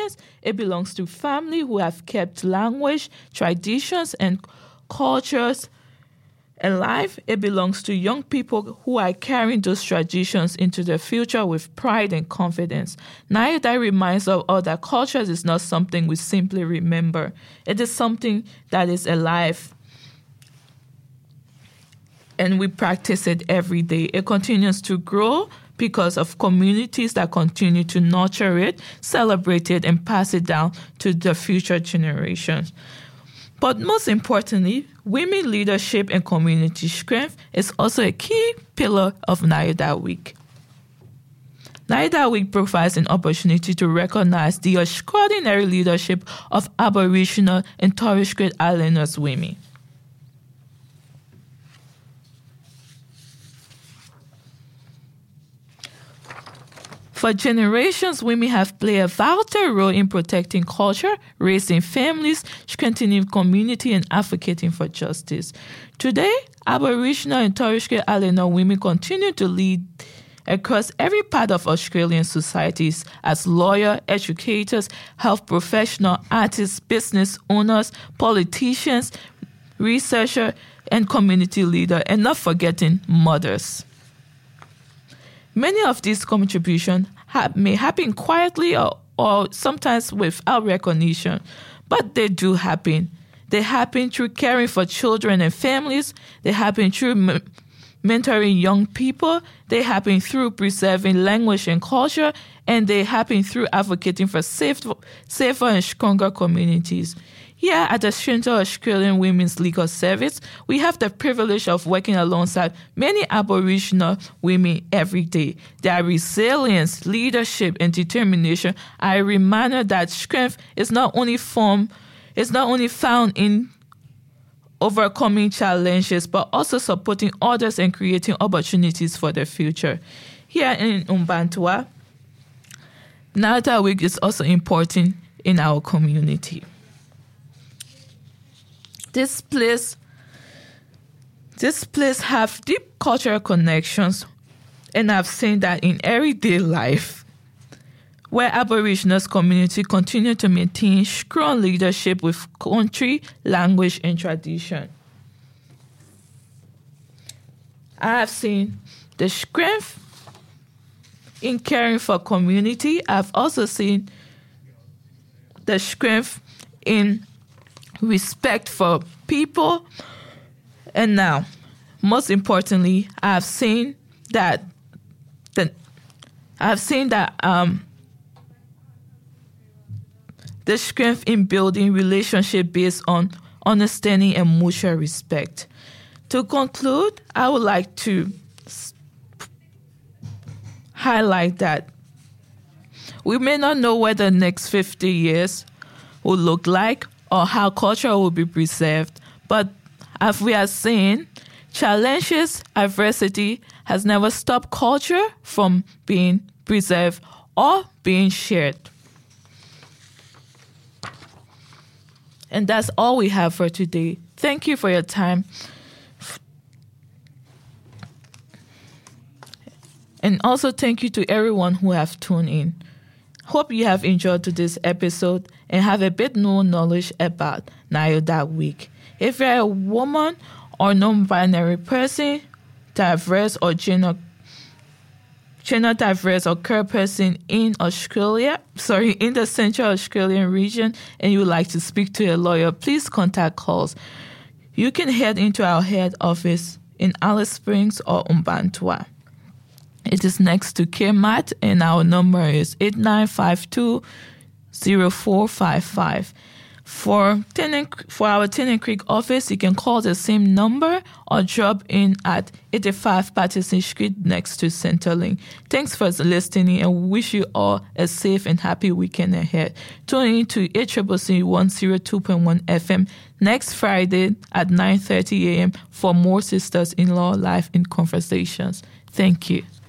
parents. It belongs to family who have kept language, traditions, and cultures alive. It belongs to young people who are carrying those traditions into the future with pride and confidence. Naida reminds us all that culture is not something we simply remember. It is something that is alive, and we practice it every day. It continues to grow because of communities that continue to nurture it, celebrate it, and pass it down to the future generations. But most importantly, women leadership and community strength is also a key pillar of Naida Week. Naida Week provides an opportunity to recognize the extraordinary leadership of Aboriginal and Torres Strait Islanders women. For generations, women have played a vital role in protecting culture, raising families, strengthening community, and advocating for justice. Today, Aboriginal and Torres Strait Islander women continue to lead across every part of Australian societies as lawyers, educators, health professionals, artists, business owners, politicians, researchers, and community leaders, and not forgetting mothers. Many of these contributions may happen quietly or sometimes without recognition, but they do happen. They happen through caring for children and families. They happen through mentoring young people. They happen through preserving language and culture, and they happen through advocating for safer and stronger communities. Here at the Central Australian Women's Legal Service, we have the privilege of working alongside many Aboriginal women every day. Their resilience, leadership, and determination are a reminder that strength is not only found in overcoming challenges, but also supporting others and creating opportunities for the future. Here in Mparntwe, Naida Week is also important in our community. This place have deep cultural connections, and I've seen that in everyday life, where Aboriginals community continue to maintain strong leadership with country, language, and tradition. I have seen the strength in caring for community. I've also seen the strength in respect for people. And now, most importantly, I've seen that the strength in building relationship based on understanding and mutual respect. To conclude, I would like to highlight that we may not know what the next 50 years will look like or how culture will be preserved, but as we are seeing, challenges, adversity has never stopped culture from being preserved or being shared. And that's all we have for today. Thank you for your time. And also thank you to everyone who have tuned in. Hope you have enjoyed today's episode and have a bit more knowledge about Naida Week. If you're a woman or non-binary person, diverse or gender diverse or queer person in the Central Australian region, and you would like to speak to a lawyer, please contact us. You can head into our head office in Alice Springs or Mparntwe. It is next to Kmart, and our number is 8952-0455. For our Tennant Creek office, you can call the same number or drop in at 85 Patterson Street next to Centrelink. Thanks for listening, and we wish you all a safe and happy weekend ahead. Tune in to ACCC 102.1 FM next Friday at 9:30 a.m. for more Sisters-in-Law Live in Conversations. Thank you.